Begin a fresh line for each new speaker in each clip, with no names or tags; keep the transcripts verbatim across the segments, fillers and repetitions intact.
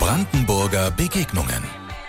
Brandenburger Begegnungen.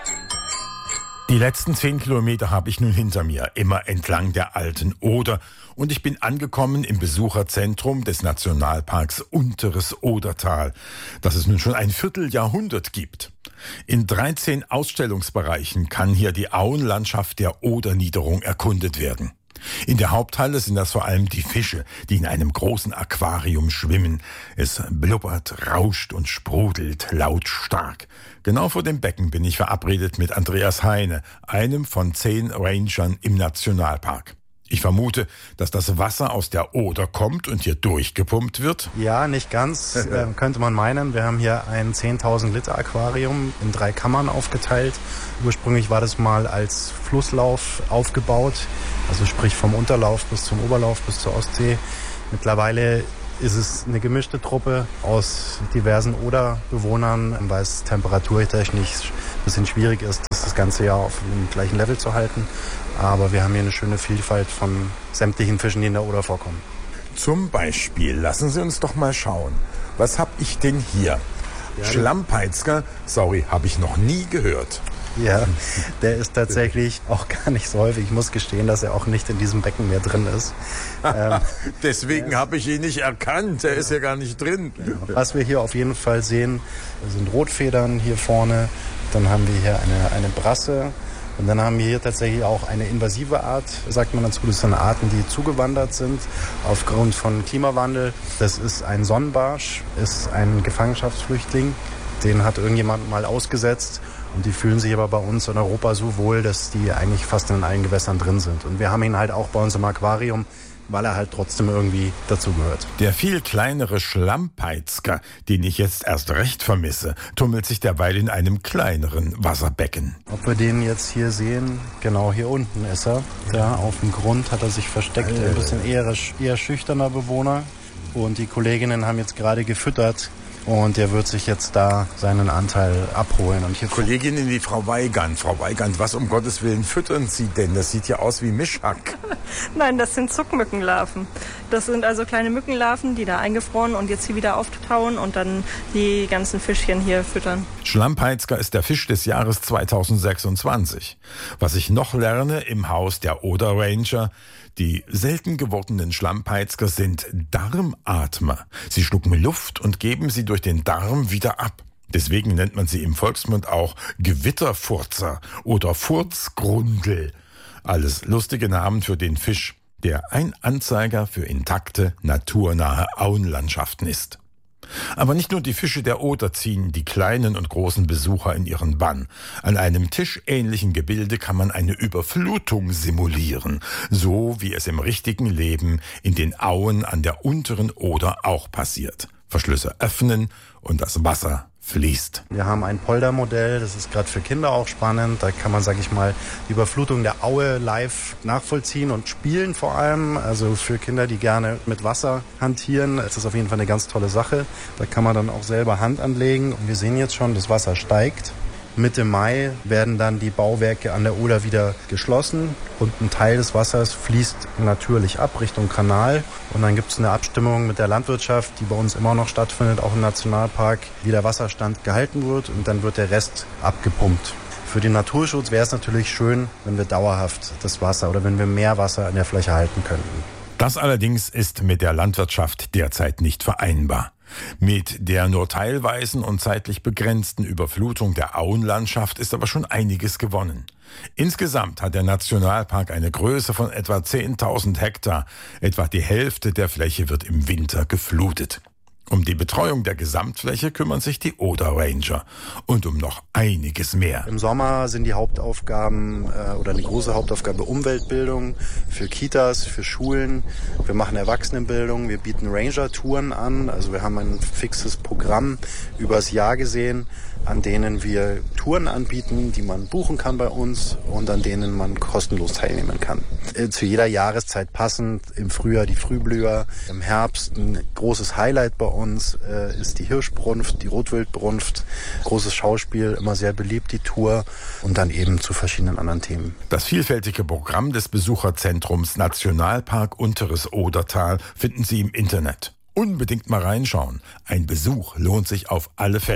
Die letzten zehn Kilometer habe ich nun hinter mir, immer entlang der alten Oder. Und ich bin angekommen im Besucherzentrum des Nationalparks Unteres Odertal, das es nun schon ein Vierteljahrhundert gibt. In dreizehn Ausstellungsbereichen kann hier die Auenlandschaft der Oderniederung erkundet werden. In der Haupthalle sind das vor allem die Fische, die in einem großen Aquarium schwimmen. Es blubbert, rauscht und sprudelt lautstark. Genau vor dem Becken bin ich verabredet mit Andreas Heine, einem von zehn Rangern im Nationalpark. Ich vermute, dass das Wasser aus der Oder kommt und hier durchgepumpt wird.
Ja, nicht ganz, äh, könnte man meinen. Wir haben hier ein zehntausend Liter Aquarium in drei Kammern aufgeteilt. Ursprünglich war das mal als Flusslauf aufgebaut, also sprich vom Unterlauf bis zum Oberlauf bis zur Ostsee. Mittlerweile ist es eine gemischte Truppe aus diversen Oderbewohnern, weil es temperaturtechnisch ein bisschen schwierig ist, das das ganze Jahr auf dem gleichen Level zu halten. Aber wir haben hier eine schöne Vielfalt von sämtlichen Fischen, die in der Oder vorkommen.
Zum Beispiel, lassen Sie uns doch mal schauen. Was habe ich denn hier? Ja, Schlammpeitzger, sorry, habe ich noch nie gehört.
Ja, der ist tatsächlich auch gar nicht so häufig. Ich muss gestehen, dass er auch nicht in diesem Becken mehr drin ist.
ähm, Deswegen habe ich ihn nicht erkannt. Er ist ja gar nicht drin.
Was wir hier auf jeden Fall sehen, sind Rotfedern hier vorne. Dann haben wir hier eine, eine Brasse. Und dann haben wir hier tatsächlich auch eine invasive Art, sagt man dazu. Das sind Arten, die zugewandert sind aufgrund von Klimawandel. Das ist ein Sonnenbarsch, ist ein Gefangenschaftsflüchtling. Den hat irgendjemand mal ausgesetzt. Und die fühlen sich aber bei uns in Europa so wohl, dass die eigentlich fast in allen Gewässern drin sind. Und wir haben ihn halt auch bei uns im Aquarium, weil er halt trotzdem irgendwie dazugehört.
Der viel kleinere Schlammpeitzger, den ich jetzt erst recht vermisse, tummelt sich derweil in einem kleineren Wasserbecken.
Ob wir den jetzt hier sehen, genau hier unten ist er. Da auf dem Grund hat er sich versteckt, ein bisschen eher, eher schüchterner Bewohner. Und die Kolleginnen haben jetzt gerade gefüttert. Und der wird sich jetzt da seinen Anteil abholen. Und hier
Kollegin, die Frau Weigand. Frau Weigand, was um Gottes Willen füttern Sie denn? Das sieht ja aus wie Mischhack.
Nein, das sind Zuckmückenlarven. Das sind also kleine Mückenlarven, die da eingefroren und jetzt hier wieder auftauen und dann die ganzen Fischchen hier füttern.
Schlammpeitzger ist der Fisch des Jahres zweitausendsechsundzwanzig. Was ich noch lerne im Haus der Oder Ranger: Die selten gewordenen Schlammpeitzger sind Darmatmer. Sie schlucken Luft und geben sie durch den Darm wieder ab. Deswegen nennt man sie im Volksmund auch Gewitterfurzer oder Furzgrundel. Alles lustige Namen für den Fisch, der ein Anzeiger für intakte, naturnahe Auenlandschaften ist. Aber nicht nur die Fische der Oder ziehen die kleinen und großen Besucher in ihren Bann. An einem tischähnlichen Gebilde kann man eine Überflutung simulieren, so wie es im richtigen Leben in den Auen an der unteren Oder auch passiert. Verschlüsse öffnen und das Wasser fließt.
Wir haben ein Poldermodell, das ist gerade für Kinder auch spannend. Da kann man, sage ich mal, die Überflutung der Aue live nachvollziehen und spielen vor allem. Also für Kinder, die gerne mit Wasser hantieren, ist das auf jeden Fall eine ganz tolle Sache. Da kann man dann auch selber Hand anlegen. Und wir sehen jetzt schon, das Wasser steigt. Mitte Mai werden dann die Bauwerke an der Oder wieder geschlossen und ein Teil des Wassers fließt natürlich ab Richtung Kanal. Und dann gibt es eine Abstimmung mit der Landwirtschaft, die bei uns immer noch stattfindet, auch im Nationalpark, wie der Wasserstand gehalten wird und dann wird der Rest abgepumpt. Für den Naturschutz wäre es natürlich schön, wenn wir dauerhaft das Wasser oder wenn wir mehr Wasser an der Fläche halten könnten.
Das allerdings ist mit der Landwirtschaft derzeit nicht vereinbar. Mit der nur teilweisen und zeitlich begrenzten Überflutung der Auenlandschaft ist aber schon einiges gewonnen. Insgesamt hat der Nationalpark eine Größe von etwa zehntausend Hektar. Etwa die Hälfte der Fläche wird im Winter geflutet. Um die Betreuung der Gesamtfläche kümmern sich die Oder Ranger und um noch einiges mehr.
Im Sommer sind die Hauptaufgaben äh, oder eine große Hauptaufgabe Umweltbildung für Kitas, für Schulen. Wir machen Erwachsenenbildung, wir bieten Ranger-Touren an. Also wir haben ein fixes Programm übers Jahr gesehen, an denen wir Touren anbieten, die man buchen kann bei uns und an denen man kostenlos teilnehmen kann. Äh, zu jeder Jahreszeit passend. Im Frühjahr die Frühblüher, im Herbst ein großes Highlight bei uns. uns äh, ist die Hirschbrunft, die Rotwildbrunft. Großes Schauspiel, immer sehr beliebt, die Tour. Und dann eben zu verschiedenen anderen Themen.
Das vielfältige Programm des Besucherzentrums Nationalpark Unteres Odertal finden Sie im Internet. Unbedingt mal reinschauen. Ein Besuch lohnt sich auf alle Fälle.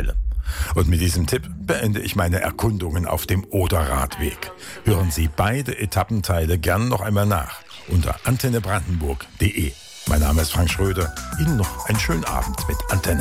Und mit diesem Tipp beende ich meine Erkundungen auf dem Oder-Radweg. Hören Sie beide Etappenteile gern noch einmal nach unter antenne brandenburg punkt de. Mein Name ist Frank Schröder. Ihnen noch einen schönen Abend mit Antenne.